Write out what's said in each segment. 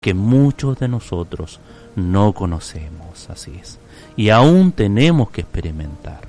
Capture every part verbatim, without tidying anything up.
que muchos de nosotros no conocemos, así es, y aún tenemos que experimentar.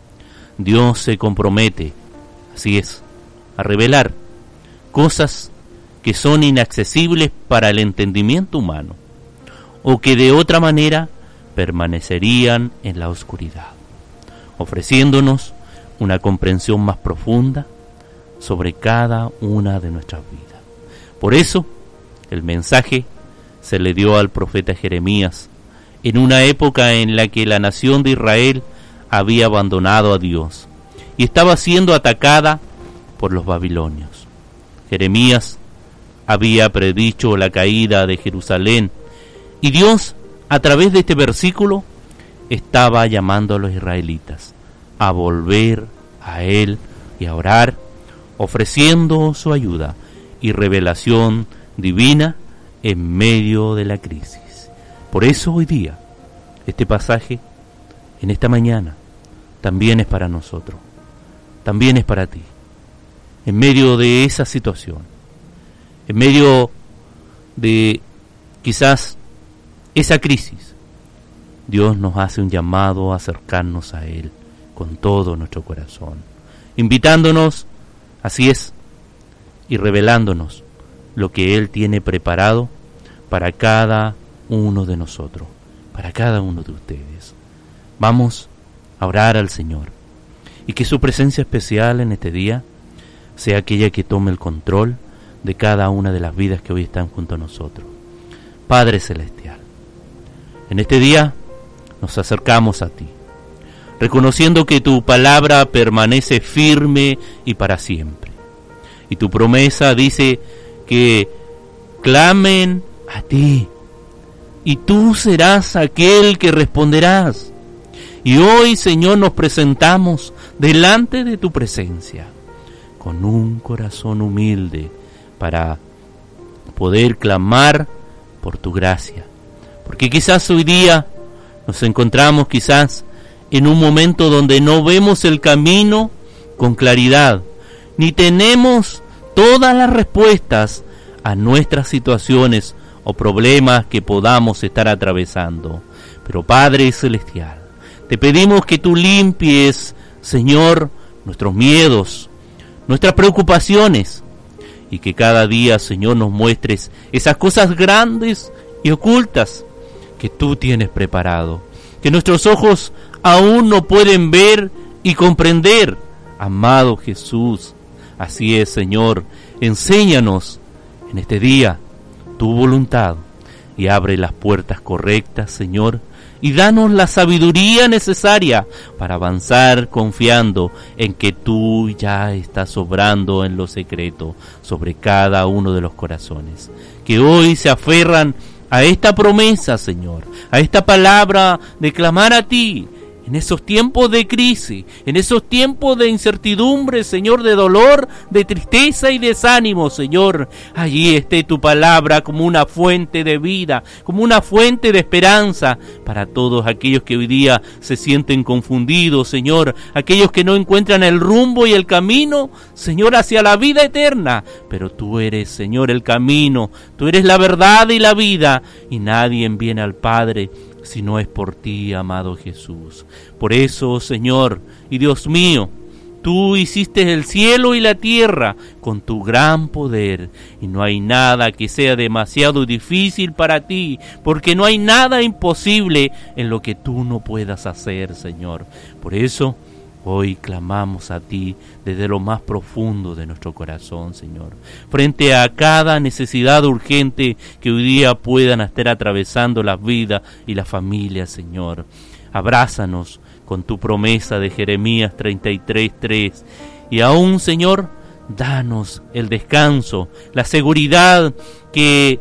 Dios se compromete, así es, a revelar cosas que son inaccesibles para el entendimiento humano, o que de otra manera permanecerían en la oscuridad, ofreciéndonos una comprensión más profunda sobre cada una de nuestras vidas. Por eso, el mensaje se le dio al profeta Jeremías en una época en la que la nación de Israel había abandonado a Dios y estaba siendo atacada por los babilonios. Jeremías había predicho la caída de Jerusalén y Dios, a través de este versículo, estaba llamando a los israelitas a volver a Él y a orar, ofreciendo su ayuda y revelación divina en medio de la crisis. Por eso hoy día, este pasaje, en esta mañana, también es para nosotros, también es para ti. En medio de esa situación, en medio de quizás esa crisis, Dios nos hace un llamado a acercarnos a Él con todo nuestro corazón, invitándonos, así es, y revelándonos lo que Él tiene preparado para cada uno de nosotros, para cada uno de ustedes. Vamos a orar al Señor y que su presencia especial en este día sea aquella que tome el control de cada una de las vidas que hoy están junto a nosotros. Padre Celestial, en este día nos acercamos a ti, reconociendo que tu palabra permanece firme y para siempre. Y tu promesa dice que clamen a ti, y tú serás aquel que responderás. Y hoy, Señor, nos presentamos delante de tu presencia, con un corazón humilde, para poder clamar por tu gracia. Porque quizás hoy día nos encontramos quizás en un momento donde no vemos el camino con claridad, ni tenemos todas las respuestas a nuestras situaciones o problemas que podamos estar atravesando. Pero Padre Celestial, te pedimos que tú limpies, Señor, nuestros miedos, nuestras preocupaciones, y que cada día, Señor, nos muestres esas cosas grandes y ocultas que tú tienes preparado, que nuestros ojos aún no pueden ver y comprender. Amado Jesús, así es, Señor, enséñanos en este día tu voluntad y abre las puertas correctas, Señor, y danos la sabiduría necesaria para avanzar confiando en que tú ya estás obrando en lo secreto sobre cada uno de los corazones, que hoy se aferran a esta promesa, Señor, a esta palabra de clamar a ti en esos tiempos de crisis, en esos tiempos de incertidumbre, Señor, de dolor, de tristeza y desánimo, Señor. Allí esté tu palabra como una fuente de vida, como una fuente de esperanza para todos aquellos que hoy día se sienten confundidos, Señor, aquellos que no encuentran el rumbo y el camino, Señor, hacia la vida eterna. Pero tú eres, Señor, el camino, tú eres la verdad y la vida, y nadie viene al Padre si no es por ti, amado Jesús. Por eso, Señor y Dios mío, tú hiciste el cielo y la tierra con tu gran poder, y no hay nada que sea demasiado difícil para ti, porque no hay nada imposible en lo que tú no puedas hacer, Señor. Por eso, hoy clamamos a ti desde lo más profundo de nuestro corazón, Señor, frente a cada necesidad urgente que hoy día puedan estar atravesando las vidas y las familias, Señor. Abrázanos con tu promesa de Jeremías treinta y tres, tres, y aún, Señor, danos el descanso, la seguridad que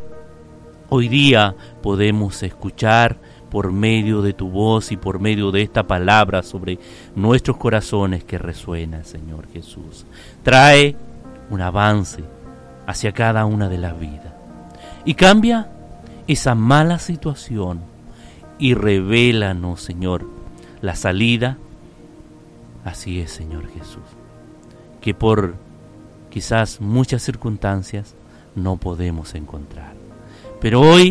hoy día podemos escuchar por medio de tu voz y por medio de esta palabra sobre nuestros corazones que resuena, Señor Jesús. Trae un avance hacia cada una de las vidas y cambia esa mala situación y revélanos, Señor, la salida. Así es, Señor Jesús, que por quizás muchas circunstancias no podemos encontrar, Pero hoy